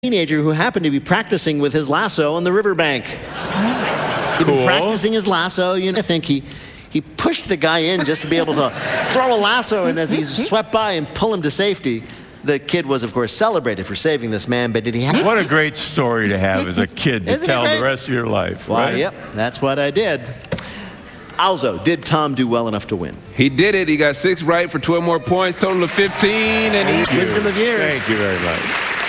teenager who happened to be practicing with his lasso on the riverbank. He'd been practicing his lasso. I think he pushed the guy in just to be able to throw a lasso in as he swept by and pull him to safety. The kid was, of course, celebrated for saving this man, but did he have... What a great story to have as a kid to tell the rest of your life, well, right? Yep, that's what I did. Also, did Tom do well enough to win? He did it. He got 6 right for 12 more points, total of 15. And Wisdom of years. Thank you very much.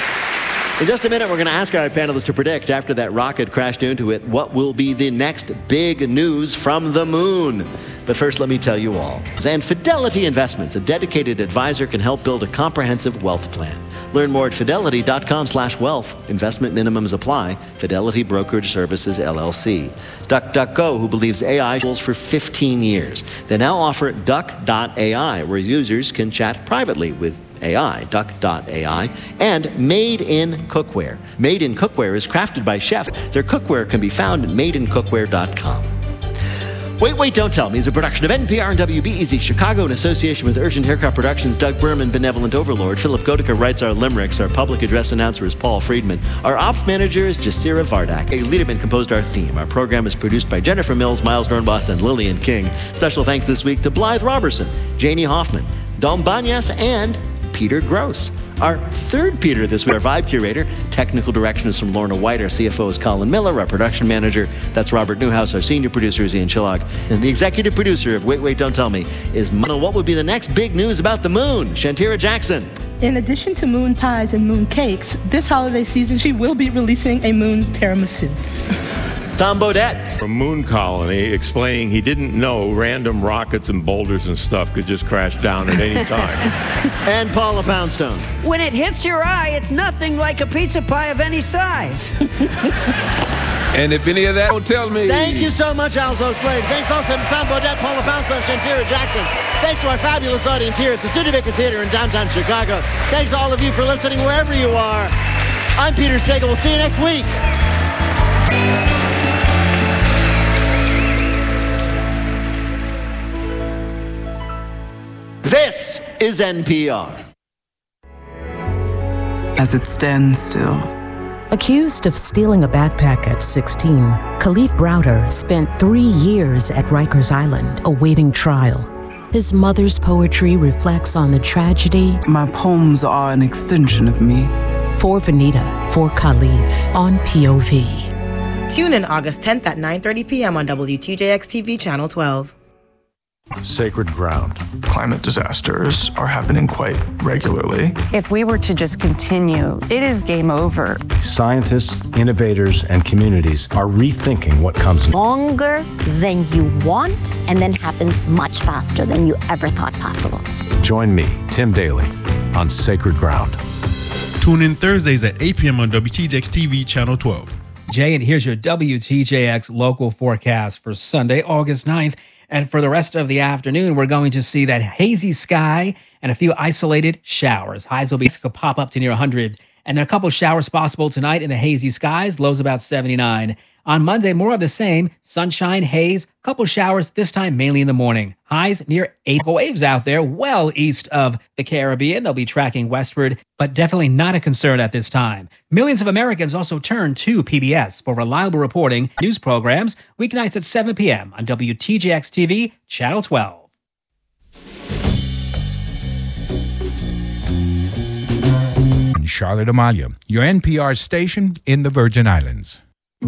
In just a minute, we're going to ask our panelists to predict, after that rocket crashed into it, what will be the next big news from the moon. But first, let me tell you all. And Fidelity Investments, a dedicated advisor, can help build a comprehensive wealth plan. Learn more at fidelity.com/wealth. Investment minimums apply. Fidelity Brokerage Services, LLC. DuckDuckGo, who believes AI tools for 15 years. They now offer Duck.ai, where users can chat privately with AI, Duck.ai, and Made in Cookware. Made in Cookware is crafted by chefs. Their cookware can be found at madeincookware.com. Wait, Don't Tell Me is a production of NPR and WBEZ Chicago in association with Urgent Haircut Productions, Doug Berman, Benevolent Overlord. Philip Gotica writes our limericks. Our public address announcer is Paul Friedman. Our ops manager is Jasira Vardak. A Liederman composed our theme. Our program is produced by Jennifer Mills, Miles Dornbos, and Lillian King. Special thanks this week to Blythe Robertson, Janie Hoffman, Dom Banyas, and Peter Gross. Our third Peter this week, our vibe curator. Technical direction is from Lorna White. Our CFO is Colin Miller. Our production manager, that's Robert Newhouse. Our senior producer is Ian Chillog. And the executive producer of Wait, Don't Tell Me is what would be the next big news about the moon? Shantira Jackson. In addition to moon pies and moon cakes, this holiday season she will be releasing a moon tiramisu. Tom Bodette. From Moon Colony, explaining he didn't know random rockets and boulders and stuff could just crash down at any time. And Paula Poundstone. When it hits your eye, it's nothing like a pizza pie of any size. And if any of that don't tell me... Thank you so much, Alzo Slade. Thanks also to Tom Bodette, Paula Poundstone, Shantira Jackson. Thanks to our fabulous audience here at the Studebaker Theater in downtown Chicago. Thanks to all of you for listening wherever you are. I'm Peter Sagal. We'll see you next week. This is NPR. As it stands still. Accused of stealing a backpack at 16, Khalif Browder spent 3 years at Rikers Island awaiting trial. His mother's poetry reflects on the tragedy. My poems are an extension of me. For Vanita, for Khalif, on POV. Tune in August 10th at 9:30 p.m. on WTJX-TV Channel 12. Sacred ground. Climate disasters are happening quite regularly. If we were to just continue, it is game over. Scientists, innovators, and communities are rethinking what comes longer than you want, and then happens much faster than you ever thought possible. Join me, Tim Daly, on Sacred Ground. Tune in Thursdays at 8 p.m. on WTJX TV Channel 12. Jay, and here's your WTJX local forecast for Sunday, August 9th. And for the rest of the afternoon, we're going to see that hazy sky and a few isolated showers. Highs will could pop up to near 100. And then a couple showers possible tonight in the hazy skies, lows about 79. On Monday, more of the same, sunshine, haze, couple showers, this time mainly in the morning. Highs near 8 waves out there, well east of the Caribbean. They'll be tracking westward, but definitely not a concern at this time. Millions of Americans also turn to PBS for reliable reporting, news programs, weeknights at 7 p.m. on WTJX TV, Channel 12. Charlotte Amalia, your NPR station in the Virgin Islands.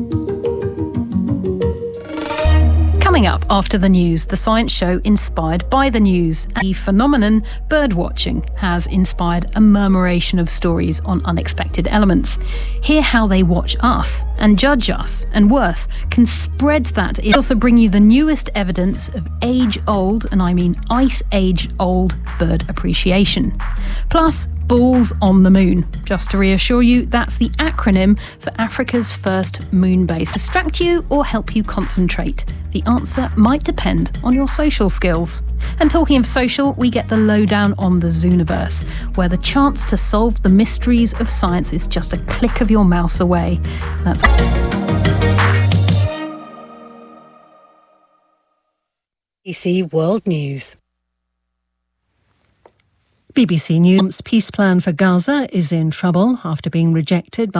Coming up after the news, the science show inspired by the news. The phenomenon birdwatching has inspired a murmuration of stories on unexpected elements. Hear how they watch us and judge us, and worse, can spread that. It also bring you the newest evidence of age-old, and I mean ice age-old, bird appreciation. Plus, balls on the moon. Just to reassure you, that's the acronym for Africa's first moon base. Distract you or help you concentrate? The answer might depend on your social skills. And talking of social, we get the lowdown on the Zooniverse, where the chance to solve the mysteries of science is just a click of your mouse away. That's BBC World News. BBC News' peace plan for Gaza is in trouble after being rejected by